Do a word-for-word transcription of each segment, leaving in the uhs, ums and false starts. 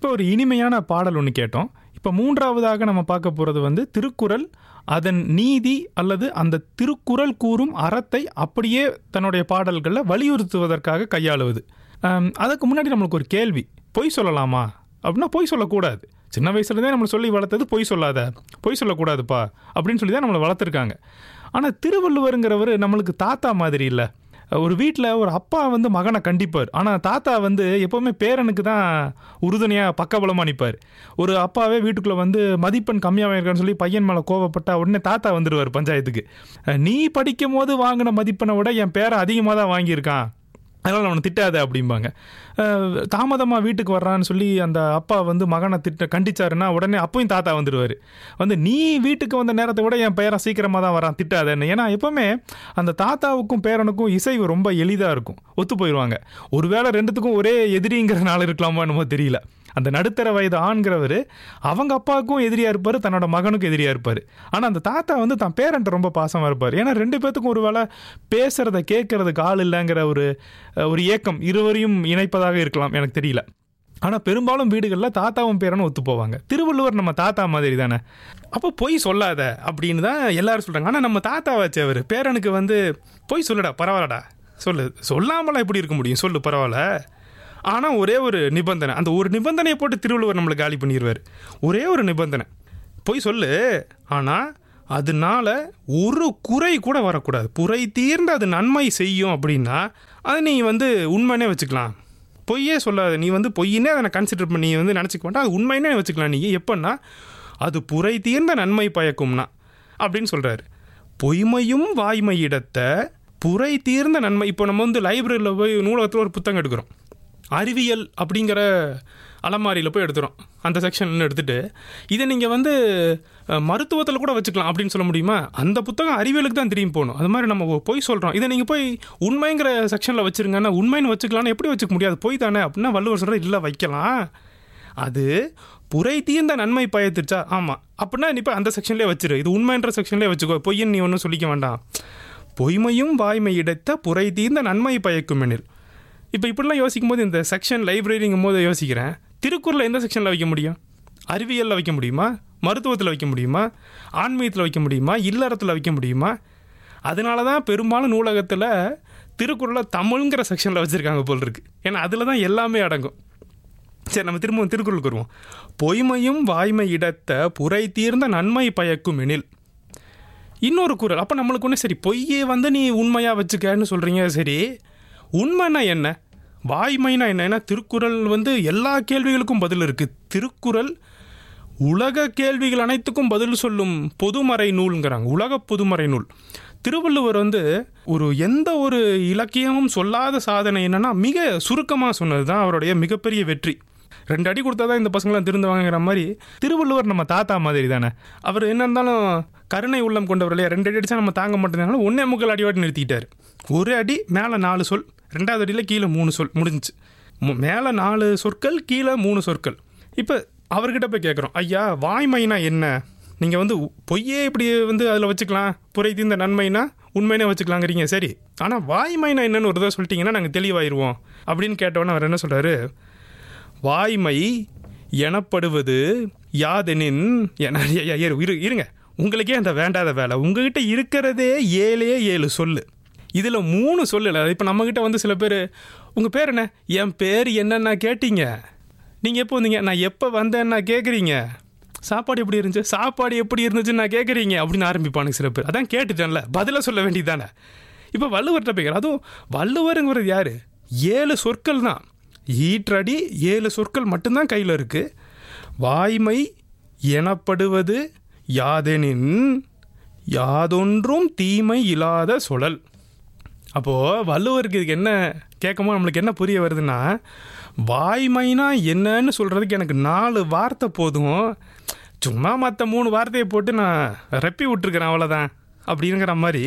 இப்போ ஒரு இனிமையான பாடல் ஒன்று கேட்டோம். இப்போ மூன்றாவதாக நம்ம பார்க்க போகிறது வந்து திருக்குறள், அதன் நீதி அல்லது அந்த திருக்குறள் கூறும் அறத்தை அப்படியே தன்னுடைய பாடல்களில் வலியுறுத்துவதற்காக கையாளுவது. அதுக்கு முன்னாடி நம்மளுக்கு ஒரு கேள்வி, பொய் சொல்லலாமா அப்படின்னா பொய் சொல்லக்கூடாது. சின்ன வயசுலேருந்தே நம்மளை சொல்லி வளர்த்தது பொய் சொல்லாத, பொய் சொல்லக்கூடாதுப்பா அப்படின்னு சொல்லி தான் நம்மளை வளர்த்துருக்காங்க. ஆனால் திருவள்ளுவருங்கிறவர் நம்மளுக்கு தாத்தா மாதிரி இல்லை. ஒரு வீட்டில் ஒரு அப்பா வந்து மகனை கண்டிப்பார், ஆனால் தாத்தா வந்து எப்போவுமே பேரனுக்கு தான் உறுதுணையாக பக்கபலமாக நிற்பார். ஒரு அப்பாவே வீட்டுக்குள்ளே வந்து மதிப்பெண் கம்மியாக இருக்கான்னு சொல்லி பையன் மேலே கோவப்பட்டா உடனே தாத்தா வந்துடுவார் பஞ்சாயத்துக்கு. நீ படிக்கும் போது வாங்கின மதிப்பெண்ணை விட என் பேரை அதிகமாக தான் வாங்கியிருக்கான், அதனால் அவனை திட்டாத அப்படிம்பாங்க. தாமதமாக வீட்டுக்கு வர்றான்னு சொல்லி அந்த அப்பா வந்து மகனை திட்ட கண்டிச்சாருன்னா உடனே அப்பவும் தாத்தா வந்துடுவார். வந்து நீ வீட்டுக்கு வந்த நேரத்தை விட என் பேரன் சீக்கிரமாக தான் வரான், திட்டாதன்னு. ஏன்னா எப்போவுமே அந்த தாத்தாவுக்கும் பேரனுக்கும் இசைவு ரொம்ப எளிதாக இருக்கும், ஒத்து போயிடுவாங்க. ஒருவேளை ரெண்டுத்துக்கும் ஒரே எதிரிங்கிற நாள் இருக்கலாமா என்னமோ தெரியல. அந்த நடுத்தர வயது ஆண்கிறவர் அவங்க அப்பாவுக்கும் எதிரியாக இருப்பார், தன்னோட மகனுக்கும் எதிரியாக இருப்பார். ஆனால் அந்த தாத்தா வந்து தான் பேரண்ட்டை ரொம்ப பாசமாக இருப்பார். ஏன்னா ரெண்டு பேர்த்துக்கும் ஒரு வேளை பேசுகிறத கேட்கறதுக்கு ஆள் இல்லைங்கிற ஒரு ஒரு ஏக்கம் இருவரையும் இணைப்பதாக இருக்கலாம், எனக்கு தெரியல. ஆனால் பெரும்பாலும் வீடுகளில் தாத்தாவும் பேரனும் ஒத்து போவாங்க. திருவள்ளுவர் நம்ம தாத்தா மாதிரி தானே. அப்போ பொய் சொல்லாத அப்படின்னு தான் எல்லாரும் சொல்கிறாங்க. ஆனால் நம்ம தாத்தா வச்சு அவர் பேரனுக்கு வந்து பொய் சொல்லுடா, பரவாயில்லடா சொல்லு, சொல்லாமலாம் எப்படி இருக்க முடியும், சொல்லு பரவாயில்ல. ஆனால் ஒரே ஒரு நிபந்தனை, அந்த ஒரு நிபந்தனையை போட்டு திருவள்ளுவர் நம்மளை காலி பண்ணிடுவார். ஒரே ஒரு நிபந்தனை, பொய் சொல்லு, ஆனால் அதனால ஒரு குறை கூட வரக்கூடாது, குறை தீர்ந்து அது நன்மை செய்யும் அப்படின்னா அதை நீ வந்து உண்மைனே வச்சுக்கலாம். பொய்யே சொல்லாத, நீ வந்து பொய்யினே அதை கன்சிடர் பண்ணி வந்து நினச்சிக்க மாட்டா, அது உண்மைனே வச்சுக்கலாம். நீ எப்படின்னா அது புரை தீர்ந்த நன்மை பயக்கும்னா அப்படின்னு சொல்கிறாரு. பொய்மையும் வாய்மையிடத்த புரை தீர்ந்த நன்மை. இப்போ நம்ம வந்து லைப்ரரியில் போய் நூலகத்தில் ஒரு புத்தகம் எடுக்கிறோம், அறிவியல் அப்படிங்கிற அலமாரியில் போய் எடுத்துகிறோம், அந்த செக்ஷன் எடுத்துகிட்டு இதை நீங்கள் வந்து மருத்துவத்தில் கூட வச்சுக்கலாம் அப்படின்னு சொல்ல முடியுமா? அந்த புத்தகம் அறிவியலுக்கு தான் திரும்பி போகணும். அது மாதிரி நம்ம பொய் சொல்கிறோம், இதை நீங்கள் போய் உண்மைங்கிற செக்ஷனில் வச்சுருங்கன்னா உண்மைன்னு வச்சுக்கலான்னு எப்படி வச்சுக்க முடியாது, பொய் தானே அப்படின்னா வள்ளுவர் சொல்கிற இல்லை வைக்கலாம், அது புரை தீர்ந்த நன்மை பயத்துச்சா, ஆமாம் அப்படின்னா நீ இப்போ அந்த செக்ஷன்லேயே வச்சிரு, இது உண்மைன்ற செக்ஷன்லேயே வச்சுக்கோ, பொய்யன்னு நீ ஒன்றும் சொல்லிக்க வேண்டாம். பொய்மையும் வாய்மை இடத்த புரை தீர்ந்த நன்மை பயக்கும் எனில். இப்போ இப்படிலாம் யோசிக்கும் போது இந்த செக்ஷன் லைப்ரரிங்கும் போது யோசிக்கிறேன், திருக்குறளை எந்த செக்ஷனில் வைக்க முடியும்? அறிவியலில் வைக்க முடியுமா? மருத்துவத்தில் வைக்க முடியுமா? ஆன்மீகத்தில் வைக்க முடியுமா? இல்லறத்தில் வைக்க முடியுமா? அதனால தான் பெரும்பாலும் நூலகத்தில் திருக்குறளை தமிழ்ங்கிற செக்ஷனில் வச்சுருக்காங்க போல் இருக்குது. ஏன்னா அதில் தான் எல்லாமே அடங்கும். சரி, நம்ம திரும்பவும் திருக்குறளுக்கு வருவோம். பொய்மையும் வாய்மை இடத்த புரை தீர்ந்த நன்மை பயக்கும் எனில். இன்னொரு குறள். அப்போ நம்மளுக்கு ஒன்று, சரி பொய்யே வந்து நீ உண்மையாக வச்சுக்கன்னு சொல்கிறீங்க, சரி உண்மைன்னா என்ன, வாய்மைனா என்ன? ஏன்னா திருக்குறள் வந்து எல்லா கேள்விகளுக்கும் பதில் இருக்குது. திருக்குறள் உலக கேள்விகள் அனைத்துக்கும் பதில் சொல்லும் பொதுமறை நூல்ங்கிறாங்க, உலக பொதுமறை நூல். திருவள்ளுவர் வந்து ஒரு எந்த ஒரு இலக்கியமும் சொல்லாத சாதனை என்னன்னா மிக சுருக்கமாக சொன்னது தான் அவருடைய மிகப்பெரிய வெற்றி. ரெண்டு அடி கொடுத்தா தான் இந்த பசங்களாம் திருந்துவாங்கிற மாதிரி திருவள்ளுவர் நம்ம தாத்தா மாதிரி தானே. அவர் என்ன இருந்தாலும் கருணை உள்ளம் கொண்டவர் இல்லையா, ரெண்டு அடி அடித்தா நம்ம தாங்க மாட்டேனாலும் ஒன்றே முக்கால் அடிவாட்டி நிறுத்திக்கிட்டார். ஒரு அடி மேலே நாலு சொல், ரெண்டாவது அடியில் கீழே மூணு சொல், முடிஞ்சிச்சு. மேலே நாலு சொற்கள், கீழே மூணு சொற்கள். இப்போ அவர்கிட்ட போய் கேட்குறோம், ஐயா வாய்மைனா என்ன, நீங்கள் வந்து பொய்யே இப்படி வந்து அதில் வச்சுக்கலாம், புரை தீர்ந்த நன்மைனா உண்மைனே வச்சுக்கலாங்கிறீங்க, சரி ஆனால் வாய்மைனா என்னன்னு ஒரு தடவை சொல்லிட்டீங்கன்னா நாங்கள் தெளிவாயிருவோம் அப்படின்னு கேட்டோன்னே அவர் என்ன சொல்கிறாரு, வாய்மை எனப்படுவது யாதெனின். இரு இருங்க உங்களுக்கே அந்த வேண்டாத வேலை, உங்ககிட்ட இருக்கிறதே ஏழே ஏழு சொல்லு, இதில் மூணு சொல்லலை. இப்போ நம்மக்கிட்ட வந்து சில பேர் உங்கள் பேர் என்ன, என் பேர் என்னென்னா கேட்டீங்க, நீங்கள் எப்போ வந்தீங்க, நான் எப்போ வந்தேன்னா கேட்குறீங்க, சாப்பாடு எப்படி இருந்துச்சு, சாப்பாடு எப்படி இருந்துச்சுன்னு நான் கேட்குறீங்க அப்படின்னு ஆரம்பிப்பானுங்க சில பேர். அதான் கேட்டுட்டேன்ல, பதிலாக சொல்ல வேண்டியது தானே. இப்போ வள்ளுவர்கிட்ட போய்க்கிறேன், அதுவும் வள்ளுவருங்கிறது யார், ஏழு சொற்கள் தான், ஈற்றடி ஏழு சொற்கள் மட்டும்தான் கையில் இருக்குது. வாய்மை எனப்படுவது யாதெனின் யாதொன்றும் தீமை இல்லாத சொலல். அப்போது வள்ளுவருக்கு இதுக்கு என்ன கேட்குமோ நம்மளுக்கு என்ன புரிய வருதுன்னா, வாய்மைனா என்னன்னு சொல்கிறதுக்கு எனக்கு நாலு வார்த்தை போதும், சும்மா மற்ற மூணு வார்த்தையை போட்டு நான் ரெப்பி விட்டுருக்கிறேன் அவ்வளோதான் அப்படிங்கிற மாதிரி.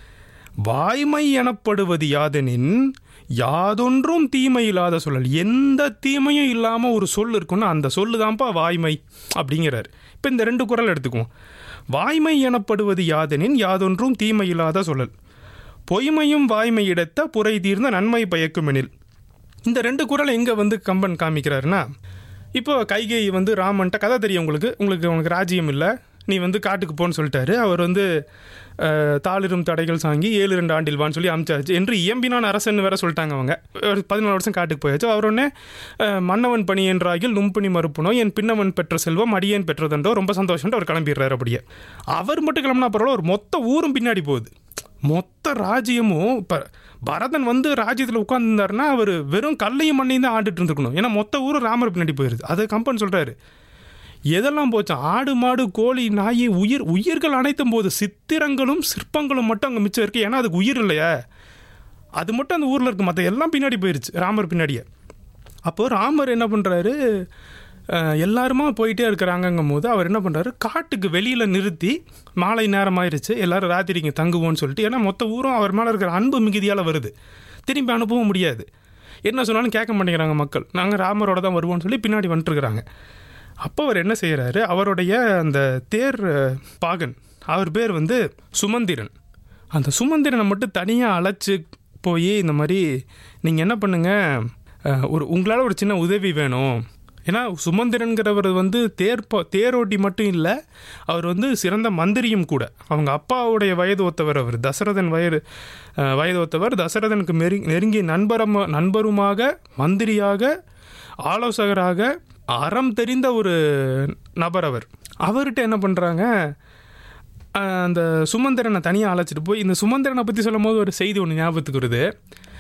வாய்மை எனப்படுவது யாதெனின் யாதொன்றும் தீமை இல்லாத சொல்லல், எந்த தீமையும் இல்லாமல் ஒரு சொல் இருக்குன்னா அந்த சொல்லு தான்ப்பா வாய்மை அப்படிங்கிறார். இப்போ இந்த ரெண்டு குறள் எடுத்துக்குவோம். வாய்மை எனப்படுவது யாதெனின் யாதொன்றும் தீமை இல்லாத சொல்லல், பொய்மையும் வாய்மை இடத்த புரை தீர்ந்த நன்மை பயக்கும் எனில். இந்த ரெண்டு குறளை எங்கே வந்து கம்பன் காமிக்கிறாருன்னா, இப்போ கைகேயி வந்து ராமன்ட்ட கதை தெரியும் உங்களுக்கு உங்களுக்கு உனக்கு ராஜ்யம் இல்லை, நீ வந்து காட்டுக்கு போன்னு சொல்லிட்டாரு. அவர் வந்து தாளிரும் தடைகள் சாங்கி ஏழு ரெண்டு ஆண்டில் வான்னு சொல்லி அமிச்சாச்சு என்று இயம்பினான் அரசன் வேற சொல்லிட்டாங்க. அவங்க ஒரு பதினாலு வருஷம் காட்டுக்கு போயாச்சு. அவர் உடனே மன்னவன் பணி என்றாகில் நும்பணி மறுப்புனோ என் பின்னவன் பெற்ற செல்வம் அடியேன் பெற்றதென்றோ ரொம்ப சந்தோஷம்ட்டு அவர் கிளம்பிடுறாரு. அப்படியே அவர் மட்டும் கிளம்பினா பரவாயில்ல, ஒரு மொத்த ஊரும் பின்னாடி போகுது. மொத்த ராஜ்யமும் இப்போ பரதன் வந்து ராஜ்யத்தில் உட்காந்துருந்தாருன்னா அவர் வெறும் கல்லையும் மண்ணையும் தான் ஆண்டுட்டு இருந்துக்கணும். ஏன்னா மொத்த ஊரும் ராமர் பின்னாடி போயிருது. அது கம்பன் சொல்கிறாரு, எதெல்லாம் போச்சு, ஆடு மாடு கோழி நாய் உயிர் உயிர்கள் அனைத்தும் போது, சித்திரங்களும் சிற்பங்களும் மட்டும் அங்கே மிச்சம் இருக்குது. ஏன்னா அதுக்கு உயிர் இல்லையா, அது மட்டும் அந்த ஊரில் இருக்குது, மற்ற எல்லாம் பின்னாடி போயிடுச்சு ராமர் பின்னாடியே. அப்போது ராமர் என்ன பண்ணுறாரு, எல்லாருமா போயிட்டே இருக்கிறாங்கங்கும் போது அவர் என்ன பண்ணுறாரு, காட்டுக்கு வெளியில் நிறுத்தி மாலை நேரம் ஆயிடுச்சு, எல்லோரும் ராத்திரிங்க தங்குவோன்னு சொல்லிட்டு, ஏன்னா மொத்த ஊரும் அவர் மேலே இருக்கிற அன்பு மிகுதியால் வருது, திரும்பி அனுப்பவும் முடியாது, என்ன சொன்னாலும் கேட்க மாட்டேங்கிறாங்க மக்கள், நாங்கள் ராமரோட தான் வருவோம்னு சொல்லி பின்னாடி வந்துட்டுருக்குறாங்க. அப்போ அவர் என்ன செய்கிறாரு, அவருடைய அந்த தேர் பாகன், அவர் பேர் வந்து சுமந்திரன், அந்த சுமந்திரனை மட்டும் தனியாக அழைச்சி போய் இந்த மாதிரி நீங்கள் என்ன பண்ணுங்கள், ஒரு உங்களால் ஒரு சின்ன உதவி வேணும். ஏன்னா சுமந்திரன்கிறவர் வந்து தேர் தேரோட்டி மட்டும் இல்லை, அவர் வந்து சிறந்த மந்திரியும் கூட. அவங்க அப்பாவுடைய வயது ஒத்தவர், அவர் தசரதன் வயது வயது ஒத்தவர், தசரதனுக்கு மெரி நெருங்கிய நண்பரம் நண்பருமாக மந்திரியாக ஆலோசகராக அறம் தெரிந்த ஒரு நபர் அவர். அவர்கிட்ட என்ன பண்ணுறாங்க, அந்த சுமந்திரனை தனியாக அழைச்சிட்டு போய், இந்த சுமந்திரனை பற்றி சொல்லும் போது ஒரு செய்தி ஒன்று ஞாபகத்துக்கு வருது.